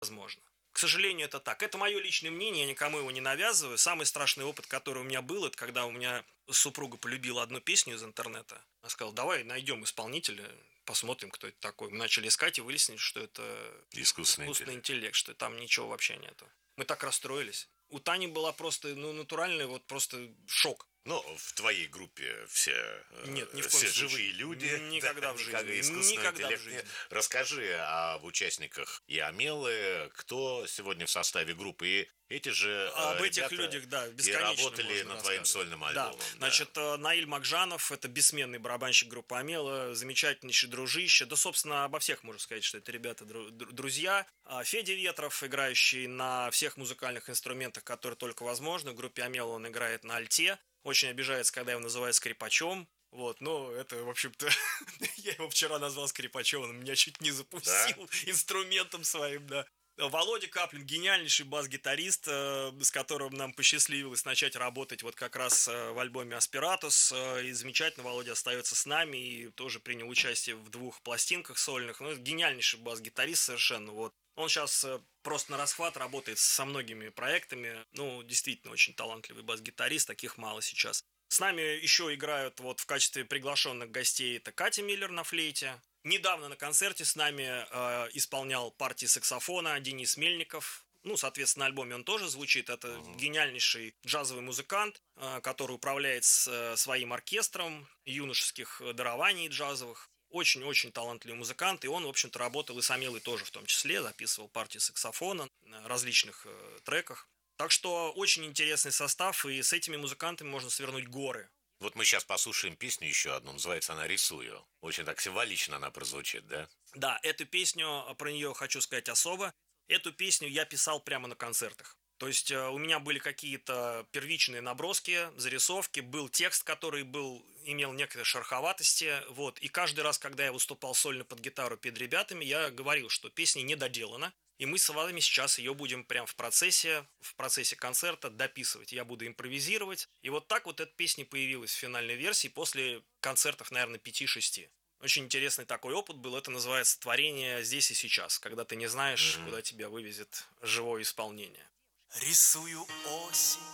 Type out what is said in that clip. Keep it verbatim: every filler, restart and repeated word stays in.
возможно. К сожалению, это так. Это мое личное мнение, я никому его не навязываю. Самый страшный опыт, который у меня был, это когда у меня супруга полюбила одну песню из интернета. Она сказала: давай найдем исполнителя, посмотрим, кто это такой. Мы начали искать и выяснили, что это Искусственный, искусственный интеллект. интеллект, что там ничего вообще нету. Мы так расстроились. У Тани была просто, ну, натуральный вот просто шок. Но в твоей группе все, Нет, ни э, в коем все случае. живые люди. Никогда в жизни. никогда искусственного Никогда в интеллекта нет. жизни. Расскажи об участниках и Амелы, кто сегодня в составе группы. И эти же э, Об этих ребята людях, да, и бесконечно работали можно над твоим рассказывать. сольным Да, альбомом. Да. значит, э, Наиль Макжанов – это бессменный барабанщик группы Амела, замечательнейший дружище. Да, собственно, обо всех можно сказать, что это ребята дру- дру- друзья. А Федя Ветров, играющий на всех музыкальных инструментах, которые только возможно. В группе Амела он играет на альте. Очень обижается, когда его называют скрипачом. Вот, но это, в общем-то, я его вчера назвал скрипачом, он меня чуть не запустил инструментом своим, да. Володя Каплин, гениальнейший бас-гитарист, э, с которым нам посчастливилось начать работать вот как раз э, в альбоме «Аспиратус». Э, и замечательно, Володя остается с нами и тоже принял участие в двух пластинках сольных. Ну, это гениальнейший бас-гитарист совершенно, вот. Он сейчас э, просто на расхват работает со многими проектами. Ну, действительно, очень талантливый бас-гитарист, таких мало сейчас. С нами еще играют вот в качестве приглашенных гостей это Катя Миллер на флейте. Недавно на концерте с нами э, исполнял партии саксофона Денис Мельников. Ну, соответственно, на альбоме он тоже звучит. Это uh-huh. гениальнейший джазовый музыкант, э, который управляет с, э, своим оркестром юношеских дарований джазовых. Очень-очень талантливый музыкант, и он, в общем-то, работал и с Амелой тоже в том числе, записывал партии саксофона на различных э, треках. Так что очень интересный состав, и с этими музыкантами можно свернуть горы. Вот мы сейчас послушаем песню еще одну, называется она «Рисую». Очень так символично она прозвучит, да? Да, эту песню, про нее хочу сказать особо. Эту песню я писал прямо на концертах. То есть у меня были какие-то первичные наброски, зарисовки, был текст, который был, имел некоторые шероховатости. Вот. И каждый раз, когда я выступал сольно под гитару перед ребятами, я говорил, что песня не доделана. И мы с вами сейчас ее будем прямо в процессе, в процессе концерта дописывать. Я буду импровизировать. И вот так вот эта песня появилась в финальной версии после концертов, наверное, пяти-шести. Очень интересный такой опыт был. Это называется творение здесь и сейчас, когда ты не знаешь, mm-hmm. куда тебя вывезет живое исполнение. Рисую осень